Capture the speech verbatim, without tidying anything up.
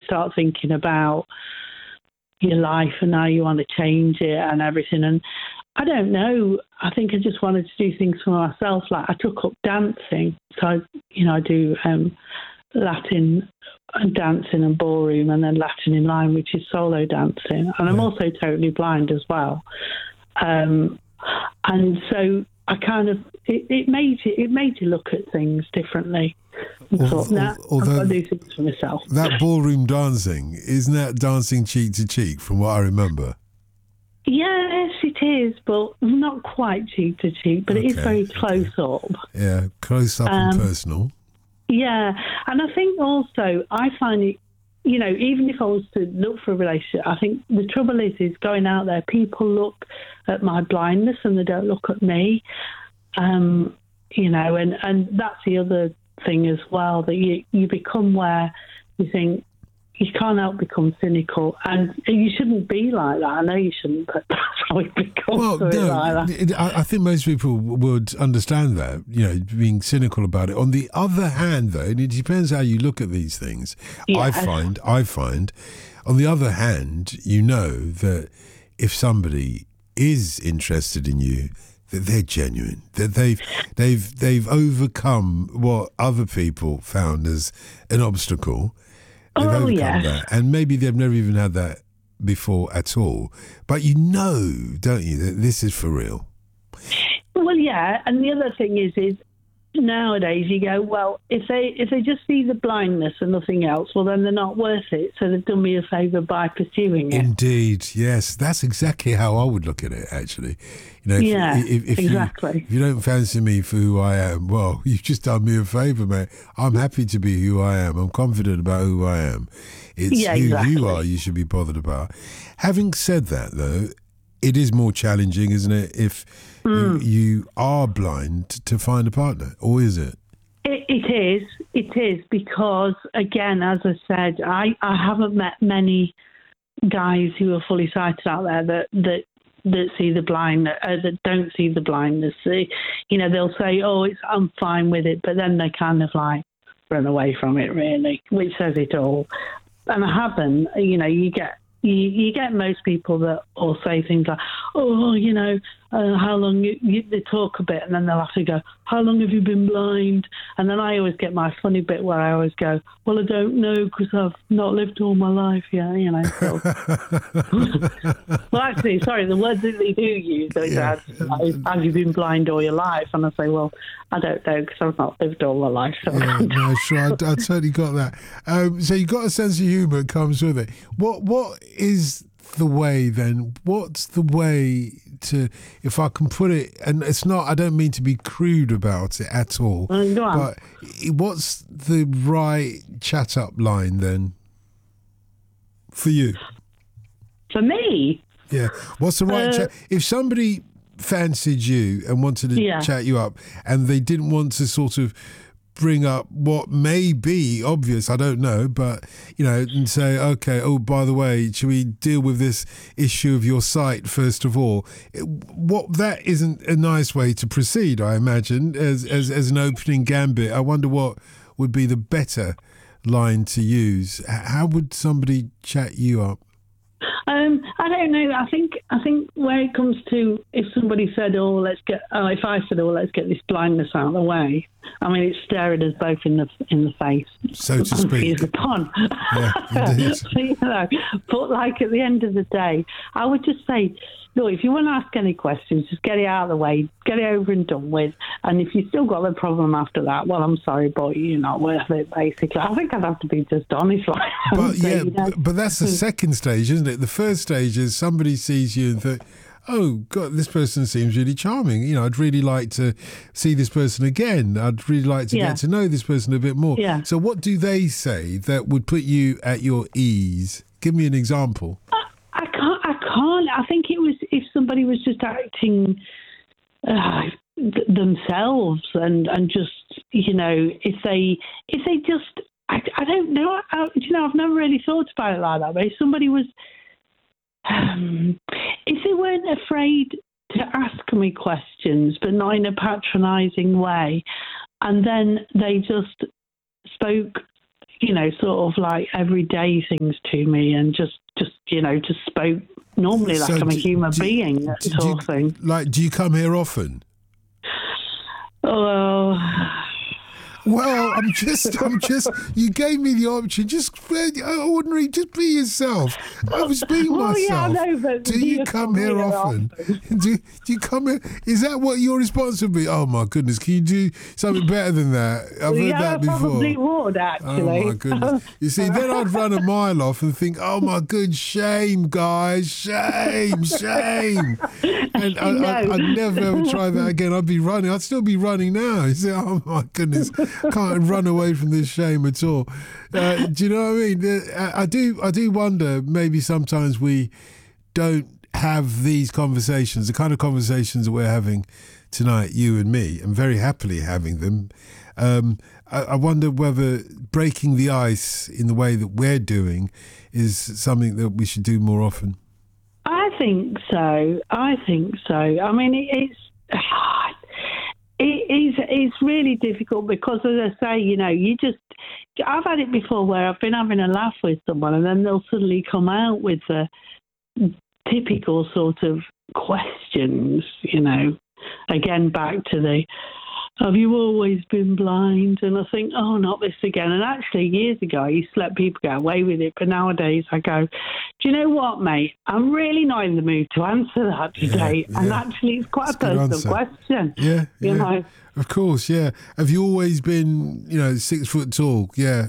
start thinking about your life and how you want to change it and everything. And I don't know. I think I just wanted to do things for myself. Like I took up dancing, so I, you know I do um, Latin dancing and ballroom, and then Latin in line, which is solo dancing. And I'm Yeah. also totally blind as well. Um, and so I kind of it, it made you it made you look at things differently. And Al- thought, nah, although- I've got to do things for myself. That ballroom dancing, isn't that dancing cheek to cheek from what I remember? Yes, it is, but not quite cheek to cheek. But it is Okay, very okay. close up. Yeah, close up and Um, personal. Yeah, and I think also I find it, you know, even if I was to look for a relationship, I think the trouble is, is going out there, people look at my blindness and they don't look at me, um, you know, and, and that's the other thing as well, that you, you become where you think, you can't help become cynical, and you shouldn't be like that. I know you shouldn't, but that's how it becomes. Well, so it's no, like that. it- I I think most people would understand that, you know, being cynical about it. On the other hand, though, and it depends how you look at these things. I Yes. find, I find, on the other hand, you know that if somebody is interested in you, that they're genuine, that they've they've they've overcome what other people found as an obstacle. They've Oh, overcome yes. that, and maybe they've never even had that before at all. But you know, don't you, that this is for real? Well, yeah, and the other thing is, is nowadays you go, well, if they if they just see the blindness and nothing else, well, then they're not worth it. So they've done me a favour by pursuing it. Indeed, yes, that's exactly how I would look at it. Actually, you know, if, Yeah, if, if exactly. You, if you don't fancy me for who I am, well, you've just done me a favour, mate. I'm happy to be who I am. I'm confident about who I am. It's Yeah, who exactly. you are you should be bothered about. Having said that, though, it is more challenging, isn't it, if Mm. you, you are blind to find a partner, or is it? It, it is, it is, because again, as I said, I, I haven't met many guys who are fully sighted out there that that that see the blind, uh, that don't see the blindness. They, you know, they'll say, "Oh, it's I'm fine with it," but then they kind of like run away from it, really, which says it all. And I haven't. You know, you get you, you get most people that will say things like, "Oh, you know, uh, how long?" You, you, they talk a bit, and then they'll have to go, "How long have you been blind?" And then I always get my funny bit where I always go, "Well, I don't know because I've not lived all my life yet." You know. So. Well, actually, sorry, the words that they do use is, Yeah. like, "Have you been blind all your life?" And I say, "Well, I don't know because I've not lived all my life." So. Yeah, no, sure, I, I totally got that. Um, so you got a sense of humour that comes with it. What What is the way then? What's the way to, if I can put it, and it's not, I don't mean to be crude about it at all, Mm, go on. but what's the right chat up line then for you? For me, Yeah. What's the right Uh, chat? If somebody fancied you and wanted to Yeah. chat you up and they didn't want to sort of bring up what may be obvious, I don't know, but, you know, and say, okay, oh, by the way, should we deal with this issue of your sight first of all? It- What that isn't a nice way to proceed, I imagine, as, as, as an opening gambit. I wonder what would be the better line to use. H- How would somebody chat you up? Um, I don't know. I think I think where it comes to, if somebody said, "Oh, let's get," oh, if I said, "Oh, let's get this blindness out of the way," I mean, it's staring us both in the in the face, So to speak. Excuse the pun. Yeah, indeed. you know, but like at the end of the day, I would just say, look, if you want to ask any questions, just get it out of the way, get it over and done with. And if you still got the problem after that, well, I'm sorry, but you're not worth it, basically. I think I'd have to be just honest. Like, But say, yeah, you know, but, but that's the second stage, isn't it? The first stage is somebody sees you and think, oh, God, this person seems really charming. You know, I'd really like to see this person again. I'd really like to Yeah. get to know this person a bit more. Yeah. So what do they say that would put you at your ease? Give me an example. I can't. I can't. I think it was if somebody was just acting uh, th- themselves and and just, you know, if they if they just I, I don't know. I, you know, I've never really thought about it like that. But if somebody was, um, if they weren't afraid to ask me questions, but not in a patronising way, and then they just spoke you know, sort of like everyday things to me, and just, just you know, just spoke normally like so I'm a do, human do, being, that do, sort do, of thing. Like, do you come here often? Oh. Well, I'm just, I'm just, you gave me the option. Just ordinary, just be yourself. I was being well, myself. Yeah, I know, but do you come here often? often? do, do you come here? Is that what your response would be? Oh my goodness, can you do something better than that? I've heard yeah, that before. Probably would, actually. Oh my goodness. You see, then I'd run a mile off and think, oh my good, shame, guys, shame, shame. And I, I, I'd never ever try that again. I'd be running. I'd still be running now. You see, oh my goodness. Can't run away from this shame at all. Uh, do you know what I mean? I do. I do wonder. Maybe sometimes we don't have these conversations, the kind of conversations that we're having tonight, you and me, and very happily having them. Um, I, I wonder whether breaking the ice in the way that we're doing is something that we should do more often. I think so. I think so. I mean, it, it's. It is, it's really difficult because, as I say, you know, you just, I've had it before where I've been having a laugh with someone and then they'll suddenly come out with the typical sort of questions, you know, again, back to the, have you always been blind? And I think, oh, not this again. And actually, years ago, I used to let people get away with it. But nowadays, I go, do you know what, mate? I'm really not in the mood to answer that today. Yeah, yeah. And actually, it's quite That's a personal answer. question. Yeah, you yeah. know. Of course, yeah. Have you always been, you know, six foot tall? Yeah,